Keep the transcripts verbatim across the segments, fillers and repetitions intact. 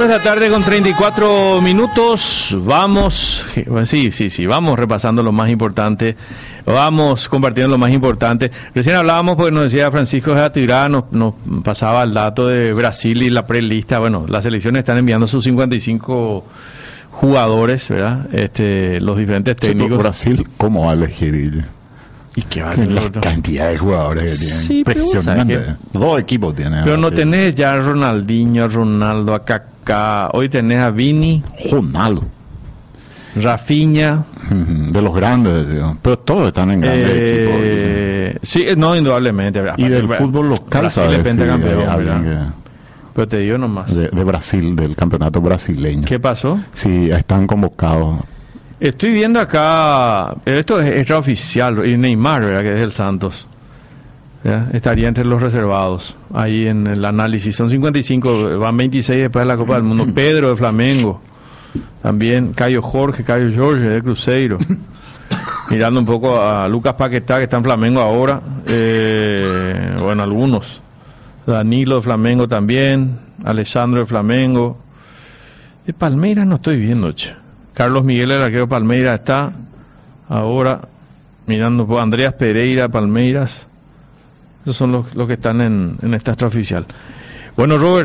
de la tarde con treinta y cuatro minutos. Vamos, sí, sí, sí, vamos repasando lo más importante. Vamos compartiendo lo más importante. Recién hablábamos, porque nos decía Francisco Jatirá, nos, nos pasaba el dato de Brasil y la prelista. Bueno, las selecciones están enviando sus cincuenta y cinco jugadores, ¿verdad? Este, los diferentes técnicos. Brasil, ¿cómo va a elegir? ¿Y qué va a hacer? La cantidad de jugadores que tienen. Sí, impresionante. Que, dos equipos tienen. Pero no tenés ya a Ronaldinho, a Ronaldo, a Kaká. Hoy tenés a Vini, Ronaldo, Rafinha. De los grandes, digo. Pero todos están en grandes eh, equipos. Sí, no, indudablemente. ¿Verdad? Y del fútbol local, Brasil es pentacampeón. Pero te digo nomás. De, de Brasil, del campeonato brasileño. ¿Qué pasó? Sí, están convocados. Estoy viendo acá, esto es extraoficial, y Neymar, ¿verdad? Que es el Santos. ¿Ya? Estaría entre los reservados. Ahí en el análisis. Son cincuenta y cinco, van veintiséis después de la Copa del Mundo. Pedro de Flamengo. También Caio Jorge, Caio Jorge de Cruzeiro. Mirando un poco a Lucas Paquetá, que está en Flamengo ahora. Eh, bueno, algunos. Danilo de Flamengo también. Alessandro de Flamengo. De Palmeiras no estoy viendo, che. Carlos Miguel, el arquero Palmeiras, está ahora mirando por Andreas Pereira, Palmeiras. Esos son los, los que están en, en esta extraoficial. Bueno, Robert,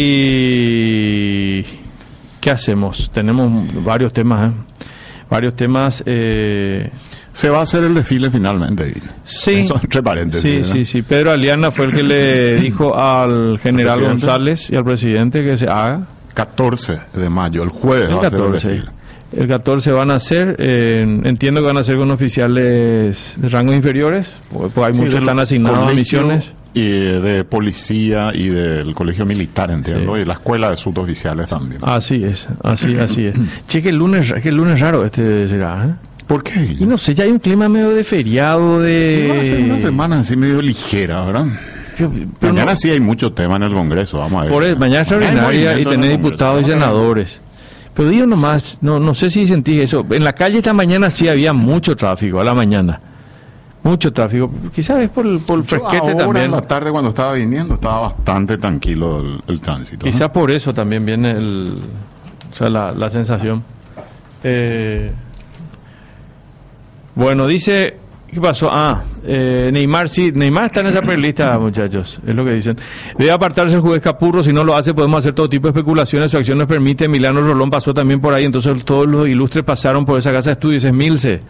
¿y qué hacemos? Tenemos varios temas, ¿eh? Varios temas. Eh... Se va a hacer el desfile finalmente. Sí. Eso, entre paréntesis, sí, sí, sí. Pedro Aliana fue el que le dijo al general González y al presidente que se haga. catorce de mayo, el jueves. El va catorce. a ser el desfile. El catorce van a ser, eh, entiendo que van a ser con oficiales de rangos inferiores, porque, porque hay sí, muchos que están asignados a misiones. Y de policía y del colegio militar, entiendo, sí. Y la escuela de suboficiales también. Así es, así así es. Che, que el lunes, que el lunes raro este será, ¿eh? ¿Por qué? Y no sé, ya hay un clima medio de feriado, de... Va a ser una semana así medio ligera, ¿verdad? Pero, pero mañana no... sí hay mucho tema en el Congreso, vamos a ver. Por eso, mañana es extraordinaria y tener diputados y senadores. Pero digo nomás, no, no sé si sentí eso. En la calle esta mañana sí había mucho tráfico, a la mañana. Mucho tráfico. Quizás es por el, por el fresquete ahora también. En la tarde cuando estaba viniendo estaba bastante tranquilo el, el tránsito. Quizás ¿no? por eso también viene el, o sea, la, la sensación. Eh, bueno, dice... ¿Qué pasó? Ah, eh, Neymar, sí, Neymar está en esa prelista, muchachos, es lo que dicen. Debe apartarse el juez Capurro, si no lo hace podemos hacer todo tipo de especulaciones, su acción nos permite. Milano Rolón pasó también por ahí, entonces todos los ilustres pasaron por esa casa de estudios, es Milce.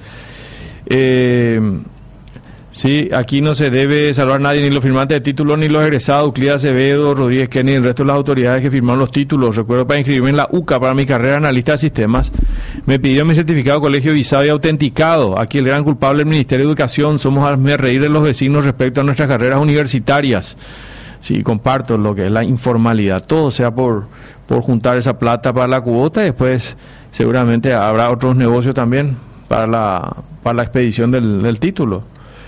Eh, sí, aquí no se debe salvar a nadie, ni los firmantes de títulos, ni los egresados, Euclid Acevedo, Rodríguez Kenny, el resto de las autoridades que firmaron los títulos. Recuerdo para inscribirme en la U C A para mi carrera de analista de sistemas, me pidieron mi certificado de colegio visado y autenticado. Aquí el gran culpable del Ministerio de Educación, somos a reír de los vecinos respecto a nuestras carreras universitarias. Sí, comparto lo que es la informalidad, todo sea por, por juntar esa plata para la cuota y después seguramente habrá otros negocios también para la, para la expedición del, del título.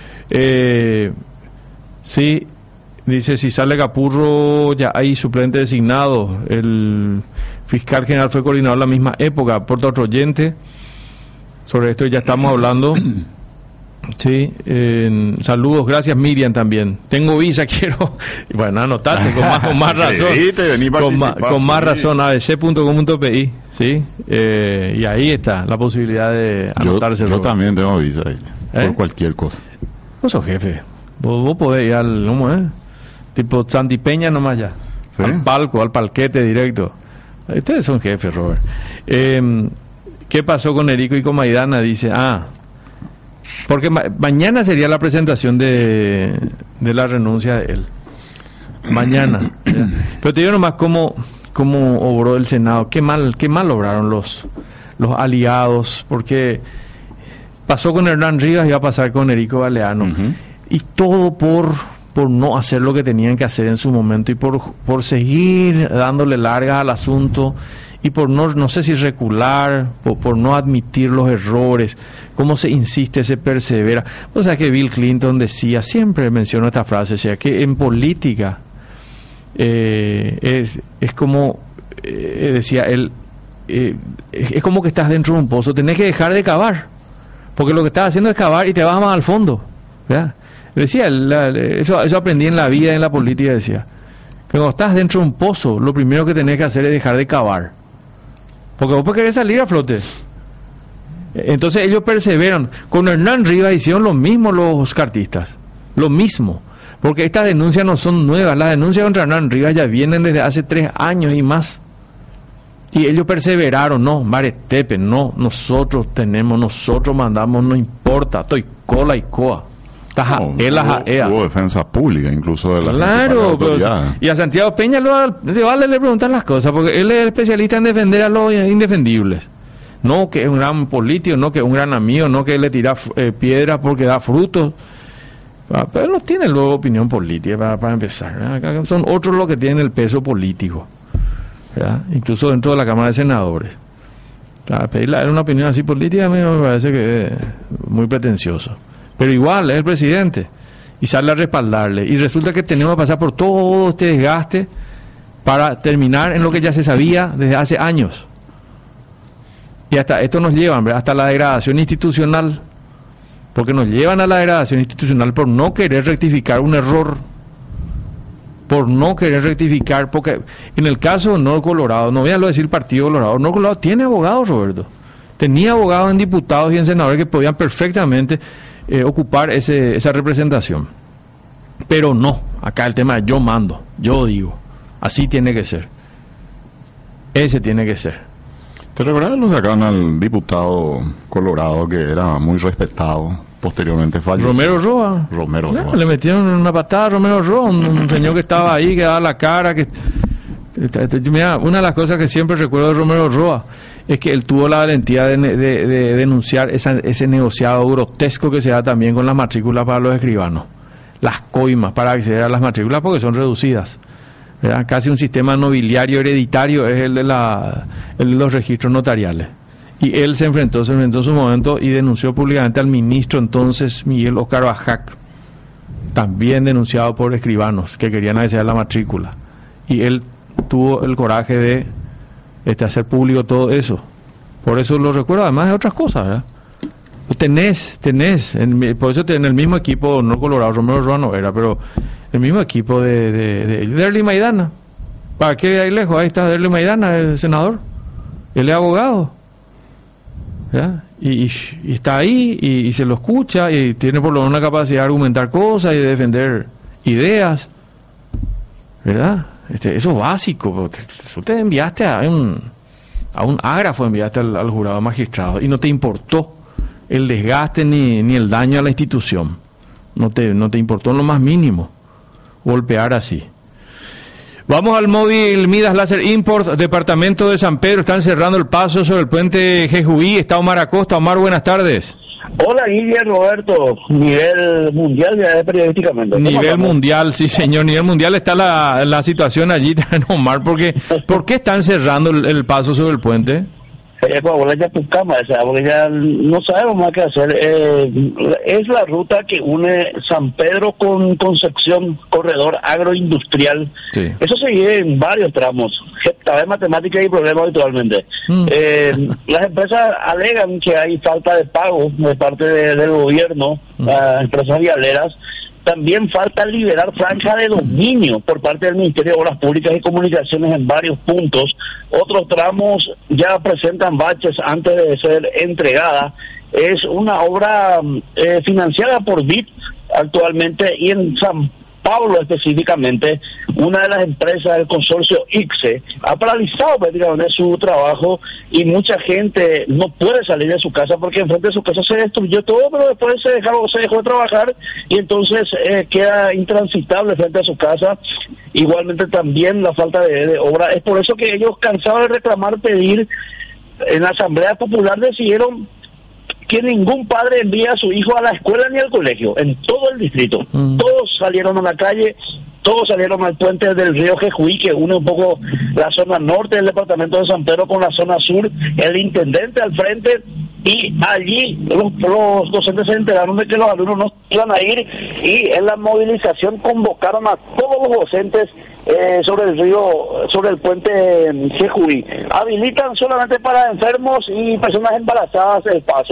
Eh, sí, dice, si sale Capurro ya hay suplente designado. El fiscal general fue coordinador en la misma época. Aporta otro oyente. Sobre esto ya estamos hablando. Sí, eh, saludos, gracias Miriam también. Tengo visa, quiero. Bueno, anotate con más, con más razón. Con, ma, con más razón, a b c punto com punto p i. Sí, eh, y ahí está la posibilidad de anotarse. Yo, yo también tengo visa ahí, ¿eh? Por cualquier cosa. Vos sos jefe. Vos, vos podés ir al, ¿cómo es? Tipo Santipeña nomás ya. ¿Sí? Al palco, al palquete directo. Ustedes son jefes, Robert. Eh, ¿Qué pasó con Erico y con Maidana? Dice, ah, porque ma mañana sería la presentación de, de la renuncia de él. Mañana. ¿Ya? Pero te digo nomás cómo, cómo obró el Senado. Qué mal, qué mal obraron los, los aliados, porque... pasó con Hernán Rivas y va a pasar con Erico Galeano. Uh-huh. Y todo por, por no hacer lo que tenían que hacer en su momento y por, por seguir dándole largas al asunto y por no, no sé si recular, por, por no admitir los errores. Cómo se insiste, se persevera. O sea que Bill Clinton decía, siempre menciono esta frase, o sea, que en política eh, es, es como, eh, decía él, eh, es como que estás dentro de un pozo, tenés que dejar de cavar. Porque lo que estás haciendo es cavar y te vas más al fondo, ¿verdad? Decía, la, eso, eso aprendí en la vida, en la política, decía. Que cuando estás dentro de un pozo, lo primero que tenés que hacer es dejar de cavar. Porque vos querés salir a flote. Entonces ellos perseveran. Con Hernán Rivas hicieron lo mismo los cartistas. Lo mismo. Porque estas denuncias no son nuevas. Las denuncias contra Hernán Rivas ya vienen desde hace tres años y más. Y ellos perseveraron. No, Maretepe, no. Nosotros tenemos, nosotros mandamos, no importa. Estoy cola y coa. No, hubo, hubo defensa pública incluso de la claro, pero, y a Santiago Peña lo, le vale le preguntar las cosas porque él es especialista en defender a los indefendibles, no que es un gran político, no que es un gran amigo, no que le tira eh, piedras porque da frutos, pero él no tiene luego opinión política para, para empezar, ¿verdad? Son otros los que tienen el peso político, ¿verdad? Incluso dentro de la Cámara de Senadores. Pedirle una opinión así política a mí me parece que es muy pretencioso. Pero igual, es el presidente, y sale a respaldarle. Y resulta que tenemos que pasar por todo este desgaste para terminar en lo que ya se sabía desde hace años. Y hasta esto nos lleva, ¿verdad? Hasta la degradación institucional, porque nos llevan a la degradación institucional por no querer rectificar un error, por no querer rectificar, porque en el caso de Norte Colorado, no voy a lo decir Partido Colorado, Norte Colorado tiene abogados, Roberto. Tenía abogados en diputados y en senadores que podían perfectamente Eh, ocupar ese, esa representación, pero no, acá el tema es yo mando, yo digo, así tiene que ser, ese tiene que ser. ¿Te recuerdas? Lo sacaron al diputado colorado que era muy respetado, posteriormente falleció? Romero Roa. Romero claro, Roa. Le metieron una patada a Romero Roa, un, un señor que estaba ahí, que daba la cara, que mira, una de las cosas que siempre recuerdo de Romero Roa es que él tuvo la valentía de, de, de denunciar esa, ese negociado grotesco que se da también con las matrículas para los escribanos, las coimas para acceder a las matrículas porque son reducidas, ¿verdad? Casi un sistema nobiliario hereditario es el de, la, el de los registros notariales. Y él se enfrentó, se enfrentó en su momento y denunció públicamente al ministro entonces Miguel Óscar Bajac, también denunciado por escribanos que querían acceder a la matrícula. Y él tuvo el coraje de este, hacer público todo eso. Por eso lo recuerdo, además de otras cosas, ¿verdad? Tenés, tenés, en, por eso en el mismo equipo, no Colorado, Romero Roa no era, pero el mismo equipo de, de, de, de Derli Maidana. ¿Para qué ahí lejos? Ahí está Derli Maidana, el senador. Él es abogado, ¿verdad? Y, y, y está ahí y, y se lo escucha y tiene por lo menos una capacidad de argumentar cosas y de defender ideas, ¿verdad? Este, eso es básico. Tú te enviaste a un, a un ágrafo, enviaste al, al jurado magistrado y no te importó el desgaste ni, ni el daño a la institución. No te, no te importó en lo más mínimo golpear así. Vamos al móvil Midas Láser Import, departamento de San Pedro. Están cerrando el paso sobre el puente Jejuí. Está Omar Acosta. Omar, buenas tardes. Hola, Guillermo, Roberto. Nivel mundial ya periodísticamente. Nivel mundial, sí, señor. Nivel mundial está la, la situación allí, Omar. Porque, ¿por qué están cerrando el, el paso sobre el puente? Eh, pues ahora ya buscamos, o sea, porque ya no sabemos más qué hacer. Eh, es la ruta que une San Pedro con Concepción, corredor agroindustrial. Sí. Eso se vive en varios tramos. Tal vez matemáticas y problemas habitualmente. Mm. Eh, las empresas alegan que hay falta de pago de parte de, del gobierno, mm. las empresas vialeras. También falta liberar franja de dominio por parte del Ministerio de Obras Públicas y Comunicaciones en varios puntos. Otros tramos ya presentan baches antes de ser entregada. Es una obra eh, financiada por V I P actualmente, y en San Pablo específicamente, una de las empresas del consorcio I C S E ha paralizado prácticamente su trabajo y mucha gente no puede salir de su casa porque enfrente de su casa se destruyó todo, pero después se dejó, se dejó de trabajar y entonces eh, queda intransitable frente a su casa. Igualmente también la falta de, de obra. Es por eso que ellos, cansados de reclamar, pedir, en la Asamblea Popular decidieron que ningún padre envíe a su hijo a la escuela ni al colegio, en todo el distrito. Mm. Todos salieron a la calle, todos salieron al puente del río Jejuí, que une un poco la zona norte del departamento de San Pedro con la zona sur, el intendente al frente, y allí los, los docentes se enteraron de que los alumnos no iban a ir, y en la movilización convocaron a todos los docentes eh, sobre el río, sobre el puente Jejuí. Habilitan solamente para enfermos y personas embarazadas el paso.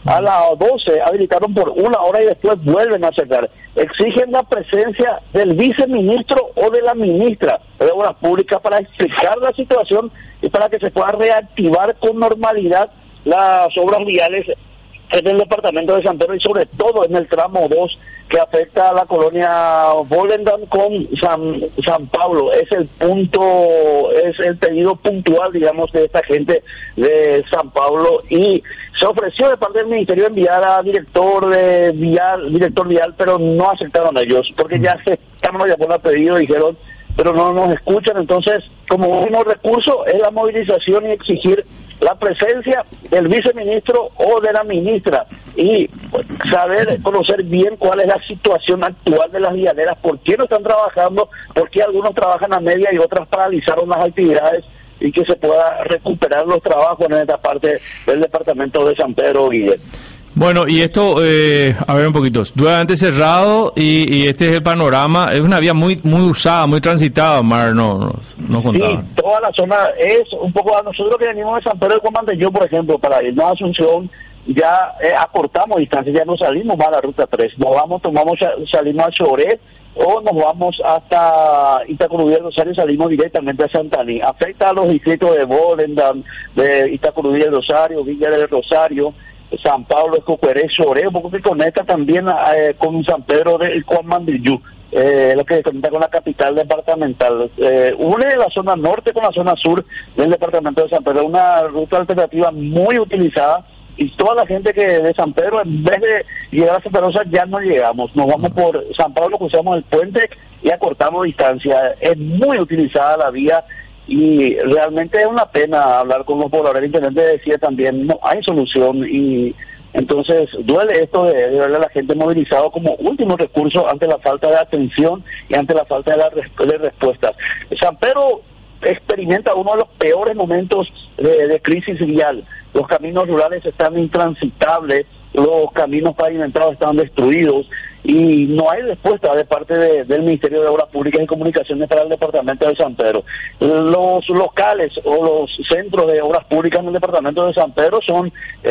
A las doce habilitaron por una hora y después vuelven a cerrar. Exigen la presencia del viceministro o de la ministra de Obras Públicas para explicar la situación y para que se pueda reactivar con normalidad las obras viales en el departamento de San Pedro y sobre todo en el tramo dos que afecta a la colonia Volendam con San, San Pablo. Es el punto, es el pedido puntual, digamos, de esta gente de San Pablo, y se ofreció de parte del ministerio enviar a director de vial, director vial, pero no aceptaron ellos, porque ya aceptaron la llamada pedido, dijeron, pero no nos escuchan. Entonces, como último recurso es la movilización y exigir la presencia del viceministro o de la ministra y saber, conocer bien cuál es la situación actual de las vialeras, por qué no están trabajando, por qué algunos trabajan a media y otras paralizaron las actividades, y que se pueda recuperar los trabajos en esta parte del departamento de San Pedro, Guillermo. Bueno, y esto, eh, a ver un poquito, nuevamente cerrado y, y este es el panorama. Es una vía muy muy usada, muy transitada, Mar, no, no, no contaba. Sí, toda la zona es un poco, a nosotros que venimos de San Pedro de Comandellón, por ejemplo, para irnos a Asunción, ya eh, acortamos distancia, ya no salimos más a la ruta tres, nos vamos, tomamos, salimos a Choré, o nos vamos hasta Itacurubí del Rosario y salimos directamente a Santaní. Afecta a los distritos de Volendam, de Itacurubí del Rosario, Villa del Rosario, San Pablo, Escoqueré, Choré, un poco que conecta también eh, con San Pedro de Juan Mandillú, eh, lo que conecta con la capital departamental. Eh, une la zona norte con la zona sur del departamento de San Pedro, una ruta alternativa muy utilizada, y toda la gente que de San Pedro, en vez de llegar a Santa Rosa, ya no llegamos, nos vamos por San Pablo, cruzamos el puente y acortamos distancia. Es muy utilizada la vía y realmente es una pena hablar con los pobladores. El intendente decía también, no hay solución, y entonces duele esto de, de ver a la gente movilizado como último recurso ante la falta de atención y ante la falta de, la, de respuestas. San Pedro experimenta uno de los peores momentos de, de crisis vial. Los caminos rurales están intransitables, los caminos pavimentados están destruidos y no hay respuesta de parte de, del Ministerio de Obras Públicas y Comunicaciones para el departamento de San Pedro. Los locales o los centros de obras públicas en el departamento de San Pedro son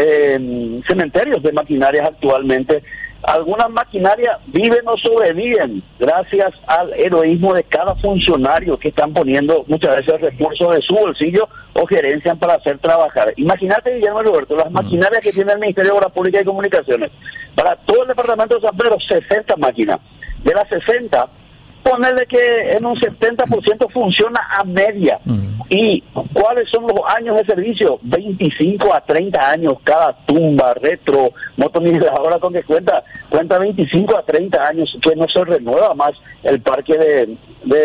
eh, cementerios de maquinarias actualmente. Algunas maquinarias viven o sobreviven gracias al heroísmo de cada funcionario que están poniendo muchas veces recursos de su bolsillo o gerencian para hacer trabajar. Imagínate, Guillermo Roberto, las maquinarias que tiene el Ministerio de Obras Públicas y Comunicaciones. Para todo el departamento de San Pedro, sesenta máquinas. De las sesenta, ponerle que en un setenta por ciento funciona a media. Mm. ¿Y cuáles son los años de servicio? veinticinco a treinta años cada tumba, retro, motonizadora con que cuenta, cuenta veinticinco a treinta años, que no se renueva más el parque de,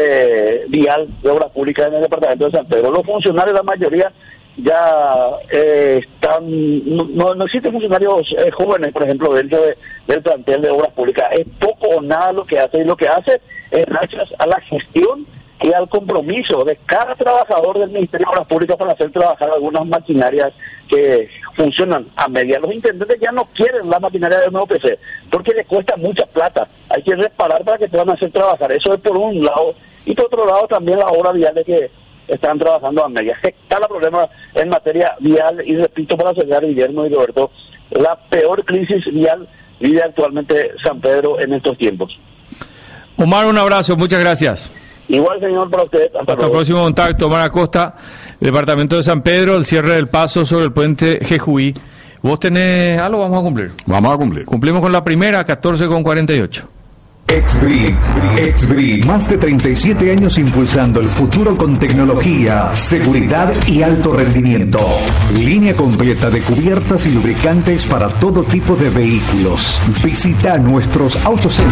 de vial de obras públicas en el departamento de San Pedro. Los funcionarios, la mayoría, ya eh, están, no, no existen funcionarios eh, jóvenes, por ejemplo, dentro de, del plantel de obras públicas. Es poco o nada lo que hace, y lo que hace es gracias a la gestión y al compromiso de cada trabajador del Ministerio de Obras Públicas para hacer trabajar algunas maquinarias que funcionan a media. Los intendentes ya no quieren la maquinaria del nuevo P C porque les cuesta mucha plata, hay que reparar para que puedan hacer trabajar. Eso es por un lado, y por otro lado también la obra vial de que están trabajando a media. Está el problema en materia vial, y repito para cerrar, Guillermo y Roberto, la peor crisis vial vive actualmente San Pedro en estos tiempos. Omar, un abrazo, muchas gracias. Igual, señor, para usted. Hasta, Hasta el próximo contacto. Omar Acosta, Departamento de San Pedro, el cierre del paso sobre el puente Jejuí. ¿Vos tenés algo? Vamos a cumplir. Vamos a cumplir. Cumplimos con la primera, catorce con cuarenta y ocho. Exbrid, Exbrid, más de treinta y siete años impulsando el futuro con tecnología, seguridad y alto rendimiento. Línea completa de cubiertas y lubricantes para todo tipo de vehículos. Visita nuestros autocentros.